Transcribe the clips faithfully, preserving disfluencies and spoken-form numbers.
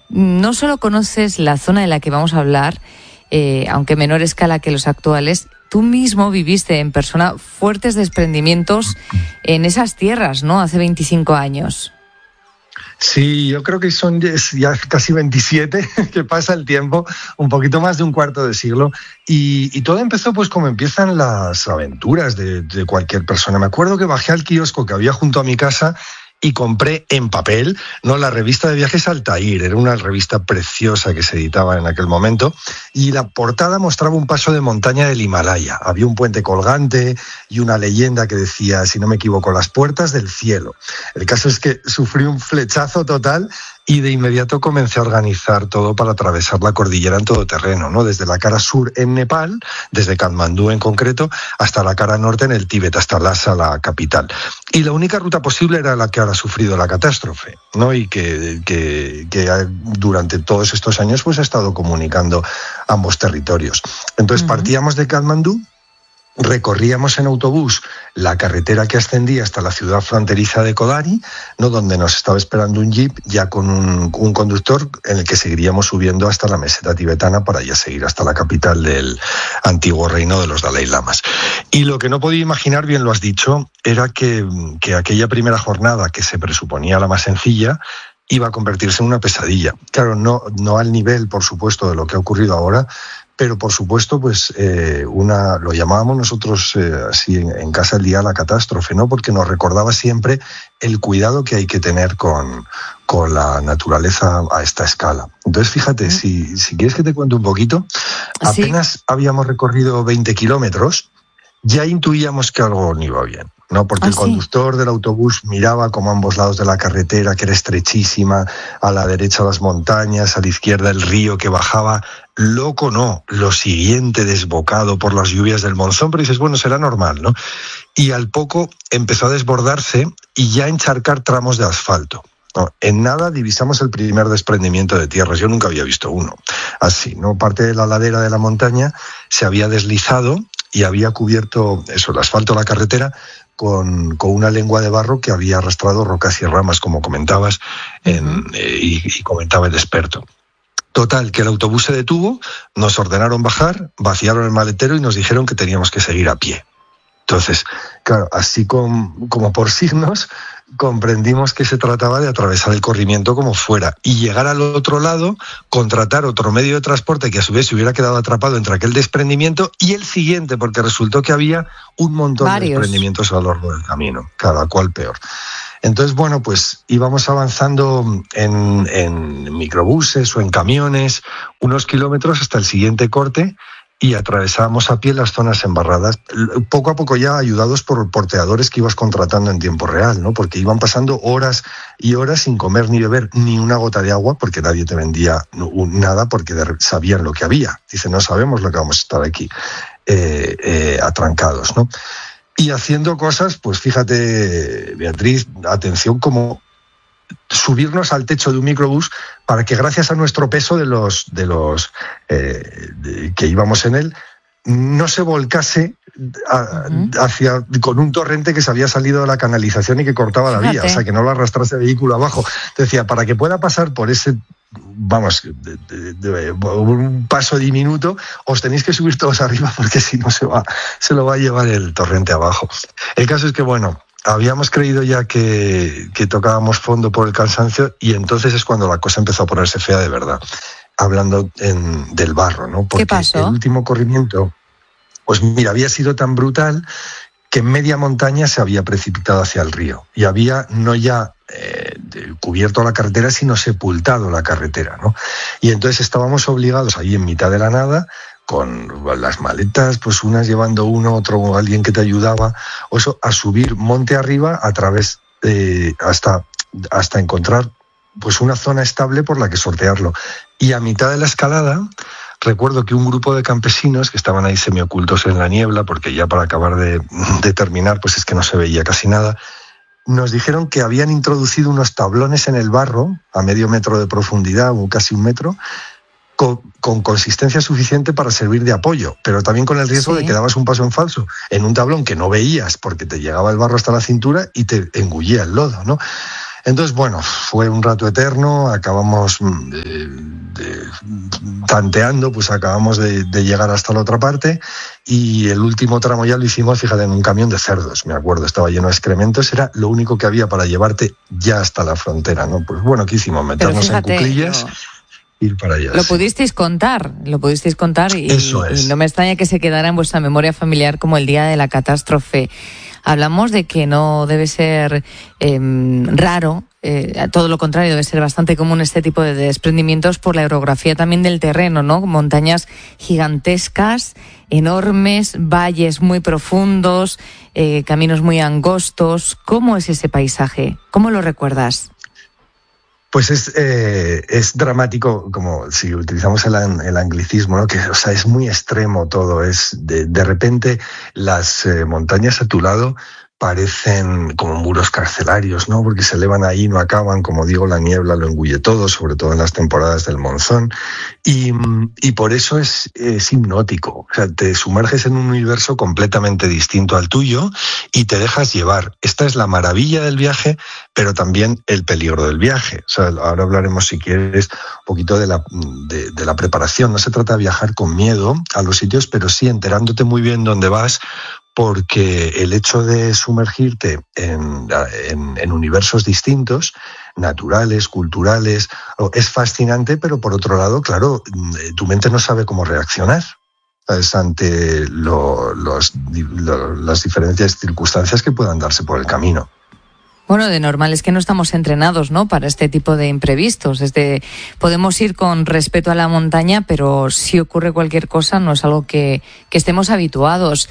no solo conoces la zona de la que vamos a hablar, eh, aunque menor escala que los actuales, tú mismo viviste en persona fuertes desprendimientos en esas tierras, ¿no? Hace veinticinco años. Sí, yo creo que son ya casi veintisiete, que pasa el tiempo, un poquito más de un cuarto de siglo, y, y todo empezó pues como empiezan las aventuras de, de cualquier persona. Me acuerdo que bajé al kiosco que había junto a mi casa y compré en papel, ¿no?, la revista de viajes Altair. Era una revista preciosa que se editaba en aquel momento, y la portada mostraba un paso de montaña del Himalaya. Había un puente colgante y una leyenda que decía, si no me equivoco, las puertas del cielo. El caso es que sufrí un flechazo total y de inmediato comencé a organizar todo para atravesar la cordillera en todoterreno, ¿no? Desde la cara sur en Nepal, desde Katmandú en concreto, hasta la cara norte en el Tíbet, hasta Lhasa, la capital. Y la única ruta posible era la que ahora ha sufrido la catástrofe, ¿no? Y que, que, que durante todos estos años pues ha estado comunicando ambos territorios. Entonces uh-huh. partíamos de Katmandú, recorríamos en autobús la carretera que ascendía hasta la ciudad fronteriza de Kodari, ¿no?, donde nos estaba esperando un jeep ya con un, un conductor en el que seguiríamos subiendo hasta la meseta tibetana para ya seguir hasta la capital del antiguo reino de los Dalai Lamas. Y lo que no podía imaginar, bien lo has dicho, era que, que aquella primera jornada, que se presuponía la más sencilla, iba a convertirse en una pesadilla. Claro, no, no al nivel, por supuesto, de lo que ha ocurrido ahora, pero por supuesto, pues eh, una lo llamábamos nosotros eh, así en, en casa el día de la catástrofe, ¿no? Porque nos recordaba siempre el cuidado que hay que tener con, con la naturaleza a esta escala. Entonces, fíjate, si, si quieres que te cuente un poquito, ¿sí? Apenas habíamos recorrido veinte kilómetros, ya intuíamos que algo no iba bien, ¿no? Porque ¿Ah, el conductor sí? del autobús miraba como a ambos lados de la carretera, que era estrechísima, a la derecha las montañas, a la izquierda el río que bajaba. Loco no, lo siguiente desbocado por las lluvias del monzón, pero dices, bueno, será normal, ¿no? Y al poco empezó a desbordarse y ya a encharcar tramos de asfalto. No, en nada divisamos el primer desprendimiento de tierras. Yo nunca había visto uno así, ¿no? Parte de la ladera de la montaña se había deslizado y había cubierto eso, el asfalto de la carretera con, con una lengua de barro que había arrastrado rocas y ramas, como comentabas, en, eh, y, y comentaba el experto. Total, que el autobús se detuvo, nos ordenaron bajar, vaciaron el maletero y nos dijeron que teníamos que seguir a pie. Entonces, claro, así con, como por signos, comprendimos que se trataba de atravesar el corrimiento como fuera y llegar al otro lado, contratar otro medio de transporte que a su vez se hubiera quedado atrapado entre aquel desprendimiento y el siguiente, porque resultó que había un montón Varios. de desprendimientos a lo largo del camino, cada cual peor. Entonces, bueno, pues íbamos avanzando en, en microbuses o en camiones unos kilómetros hasta el siguiente corte y atravesábamos a pie las zonas embarradas, poco a poco ya ayudados por porteadores que ibas contratando en tiempo real, ¿no? Porque iban pasando horas y horas sin comer ni beber ni una gota de agua, porque nadie te vendía nada, porque sabían lo que había. Dicen, no sabemos lo que vamos a estar aquí eh, eh, atrancados, ¿no? Y haciendo cosas, pues fíjate, Beatriz, atención, como subirnos al techo de un microbús para que gracias a nuestro peso de los, de los eh, de, que íbamos en él, no se volcase a, uh-huh. hacia con un torrente que se había salido de la canalización y que cortaba la Fíjate. vía, o sea, que no lo arrastrase el vehículo abajo. Decía, para que pueda pasar por ese, vamos, de, de, de, un paso diminuto, os tenéis que subir todos arriba porque si no se va, se lo va a llevar el torrente abajo. El caso es que, bueno, habíamos creído ya que, que tocábamos fondo por el cansancio y entonces es cuando la cosa empezó a ponerse fea de verdad, hablando en, del barro, ¿no? Porque ¿Qué pasó? El último corrimiento, pues mira, había sido tan brutal que media montaña se había precipitado hacia el río y había no ya eh, cubierto la carretera, sino sepultado la carretera, ¿no? Y entonces estábamos obligados ahí en mitad de la nada, con las maletas, pues unas llevando uno, otro alguien que te ayudaba, o eso, a subir monte arriba a través de, hasta, hasta encontrar pues una zona estable por la que sortearlo. Y a mitad de la escalada, recuerdo que un grupo de campesinos que estaban ahí semiocultos en la niebla, porque ya para acabar de, de terminar, pues es que no se veía casi nada, nos dijeron que habían introducido unos tablones en el barro, a medio metro de profundidad o casi un metro, Con, con consistencia suficiente para servir de apoyo, pero también con el riesgo sí. de que dabas un paso en falso en un tablón que no veías porque te llegaba el barro hasta la cintura y te engullía el lodo, ¿no? Entonces, bueno, fue un rato eterno, acabamos eh, de, tanteando, pues acabamos de, de llegar hasta la otra parte, y el último tramo ya lo hicimos, fíjate, en un camión de cerdos, me acuerdo, estaba lleno de excrementos, era lo único que había para llevarte ya hasta la frontera, ¿no? Pues bueno, ¿qué hicimos? Meternos fíjate, en cuclillas... No. Ir para allá, lo sí. pudisteis contar, lo pudisteis contar y, Eso es. y no me extraña que se quedara en vuestra memoria familiar como el día de la catástrofe. Hablamos de que no debe ser eh, raro, eh, todo lo contrario, debe ser bastante común este tipo de desprendimientos por la orografía también del terreno, ¿no? Montañas gigantescas, enormes, valles muy profundos, eh, caminos muy angostos. ¿Cómo es ese paisaje? ¿Cómo lo recuerdas? Pues es, eh, es dramático, como si utilizamos el, el anglicismo, ¿no? Que, o sea, es muy extremo todo. Es de, de repente las eh, montañas a tu lado parecen como muros carcelarios, ¿no? Porque se elevan ahí, no acaban, como digo, la niebla lo engulle todo, sobre todo en las temporadas del monzón, y, y por eso es, es hipnótico. O sea, te sumerges en un universo completamente distinto al tuyo y te dejas llevar. Esta es la maravilla del viaje, pero también el peligro del viaje. O sea, ahora hablaremos, si quieres, un poquito de la, de, de la preparación. No se trata de viajar con miedo a los sitios, pero sí enterándote muy bien dónde vas, porque el hecho de sumergirte en, en, en universos distintos, naturales, culturales, es fascinante, pero por otro lado, claro, tu mente no sabe cómo reaccionar, ¿sabes?, ante lo, los, lo, las diferentes circunstancias que puedan darse por el camino. Bueno, de normal es que no estamos entrenados, ¿no?, para este tipo de imprevistos. Desde podemos ir con respeto a la montaña, pero si ocurre cualquier cosa no es algo que, que estemos habituados.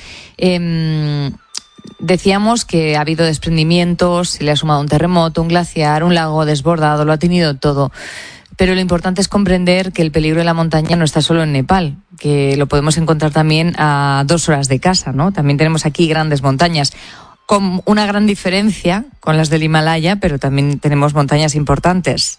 Eh, decíamos que ha habido desprendimientos, se le ha sumado un terremoto, un glaciar, un lago desbordado, lo ha tenido todo. Pero lo importante es comprender que el peligro de la montaña no está solo en Nepal, que lo podemos encontrar también a dos horas de casa, ¿no? También tenemos aquí grandes montañas, con una gran diferencia con las del Himalaya, pero también tenemos montañas importantes.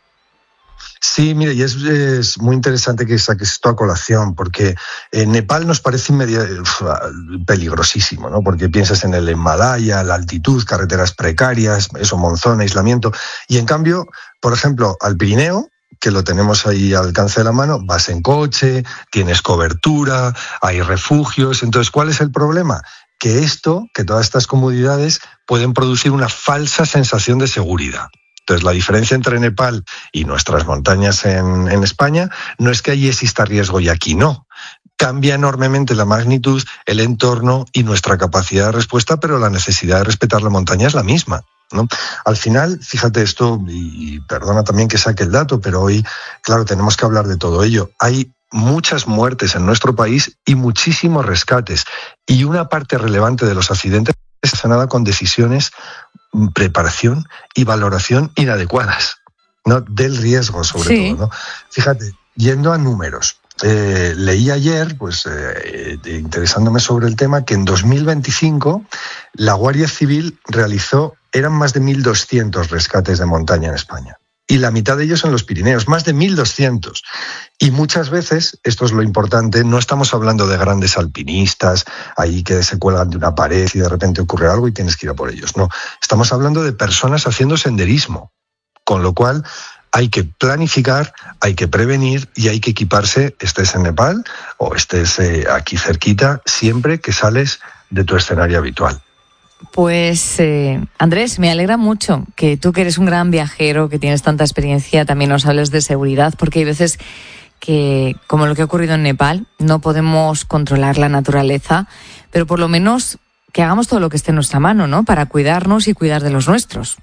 Sí, mire, y es, es muy interesante que saques esto a colación, porque en Nepal nos parece inmedi- peligrosísimo, ¿no? Porque piensas en el Himalaya, la altitud, carreteras precarias, eso, monzón, aislamiento, y en cambio, por ejemplo, al Pirineo, que lo tenemos ahí al alcance de la mano, vas en coche, tienes cobertura, hay refugios. Entonces, ¿cuál es el problema? Que esto, que todas estas comodidades pueden producir una falsa sensación de seguridad. Entonces, la diferencia entre Nepal y nuestras montañas en, en España no es que allí exista riesgo y aquí no. Cambia enormemente la magnitud, el entorno y nuestra capacidad de respuesta, pero la necesidad de respetar la montaña es la misma, ¿no? Al final, fíjate esto, y perdona también que saque el dato, pero hoy, claro, tenemos que hablar de todo ello. Hay muchas muertes en nuestro país y muchísimos rescates. Y una parte relevante de los accidentes es relacionada con decisiones, preparación y valoración inadecuadas, ¿no?, del riesgo, sobre sí. todo, ¿no? Fíjate, yendo a números, eh, leí ayer, pues eh, interesándome sobre el tema, que en dos mil veinticinco la Guardia Civil realizó, eran más de mil doscientos rescates de montaña en España. Y la mitad de ellos en los Pirineos, más de mil doscientos. Y muchas veces, esto es lo importante, no estamos hablando de grandes alpinistas ahí que se cuelgan de una pared y de repente ocurre algo y tienes que ir a por ellos. No, estamos hablando de personas haciendo senderismo, con lo cual hay que planificar, hay que prevenir y hay que equiparse, estés en Nepal o estés eh, aquí cerquita, siempre que sales de tu escenario habitual. Pues eh, Andrés, me alegra mucho que tú, que eres un gran viajero, que tienes tanta experiencia, también nos hables de seguridad, porque hay veces que, como lo que ha ocurrido en Nepal, no podemos controlar la naturaleza, pero por lo menos que hagamos todo lo que esté en nuestra mano, ¿no?, para cuidarnos y cuidar de los nuestros.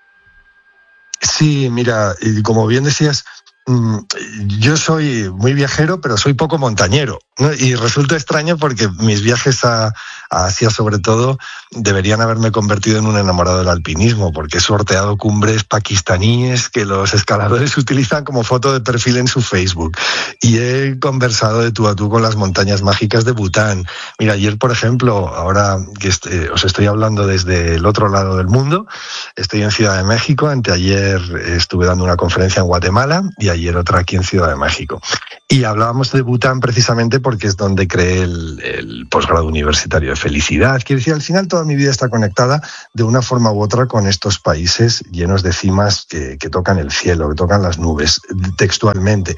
Sí, mira, y como bien decías, yo soy muy viajero, pero soy poco montañero, ¿no? Y resulta extraño porque mis viajes a, a Asia, sobre todo, deberían haberme convertido en un enamorado del alpinismo, porque he sorteado cumbres pakistaníes que los escaladores utilizan como foto de perfil en su Facebook. Y he conversado de tú a tú con las montañas mágicas de Bután. Mira, ayer, por ejemplo, ahora que est- os estoy hablando desde el otro lado del mundo, estoy en Ciudad de México, anteayer estuve dando una conferencia en Guatemala y ayer otra aquí en Ciudad de México. Y hablábamos de Bután precisamente porque es donde creé el, el posgrado universitario de felicidad. Quiero decir, al final toda mi vida está conectada de una forma u otra con estos países llenos de cimas que, que tocan el cielo, que tocan las nubes, textualmente.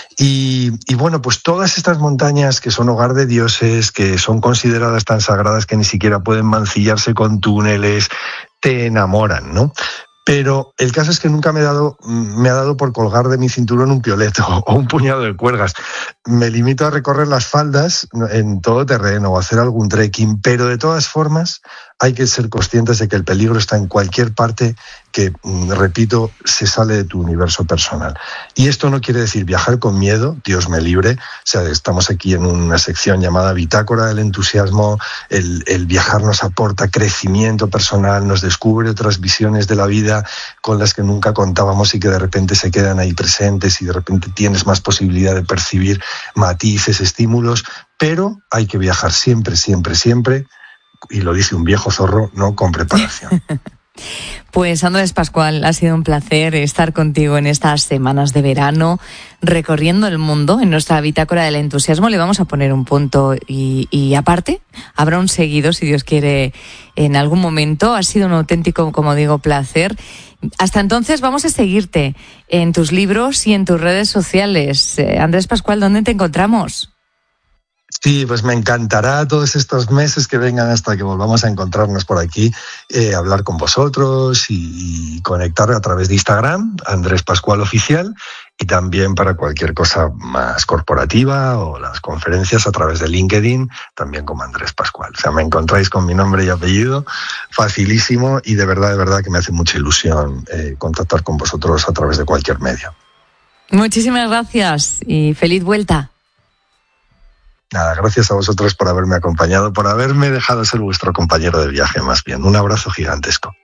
Y, y bueno, pues todas estas montañas que son hogar de dioses, que son consideradas tan sagradas que ni siquiera pueden mancillarse con túneles, te enamoran, ¿no? Pero el caso es que nunca me, he dado, me ha dado por colgar de mi cinturón un pioleto o un puñado de cuerdas. Me limito a recorrer las faldas en todo terreno o hacer algún trekking, pero de todas formas hay que ser conscientes de que el peligro está en cualquier parte que, repito, se sale de tu universo personal. Y esto no quiere decir viajar con miedo, Dios me libre. O sea, estamos aquí en una sección llamada Bitácora del Entusiasmo. El, el viajar nos aporta crecimiento personal, nos descubre otras visiones de la vida con las que nunca contábamos y que de repente se quedan ahí presentes y de repente tienes más posibilidad de percibir matices, estímulos, pero hay que viajar siempre, siempre, siempre, y lo dice un viejo zorro, no con preparación. Pues Andrés Pascual, ha sido un placer estar contigo en estas semanas de verano, recorriendo el mundo en nuestra Bitácora del Entusiasmo. Le vamos a poner un punto y, y aparte, habrá un seguido, si Dios quiere, en algún momento. Ha sido un auténtico, como digo, placer. Hasta entonces vamos a seguirte en tus libros y en tus redes sociales. Eh, Andrés Pascual, ¿dónde te encontramos? Sí, pues me encantará todos estos meses que vengan hasta que volvamos a encontrarnos por aquí, eh, hablar con vosotros y, y conectar a través de Instagram, Andrés Pascual Oficial, y también para cualquier cosa más corporativa o las conferencias a través de LinkedIn, también como Andrés Pascual. O sea, me encontráis con mi nombre y apellido, facilísimo, y de verdad, de verdad que me hace mucha ilusión eh, contactar con vosotros a través de cualquier medio. Muchísimas gracias y feliz vuelta. Nada, gracias a vosotros por haberme acompañado, por haberme dejado ser vuestro compañero de viaje, más bien. Un abrazo gigantesco.